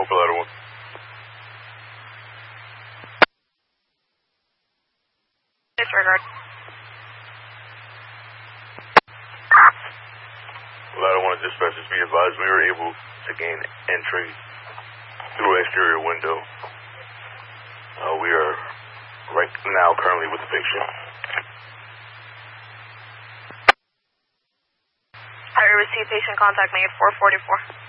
hold for ladder 1. Disregard. Ladder 1 dispatchers, be advised we were able to gain entry through exterior window. We are right now currently with the patient. I received patient contact made 444.